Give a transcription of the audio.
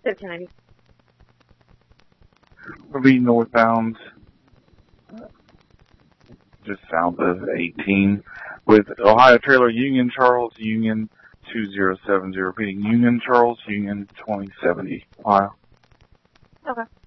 1390. We'll be northbound, just south of 18, with Ohio Trailer Union Charles, Union 2070. Repeating, Union Charles, Union 2070, Ohio. Okay.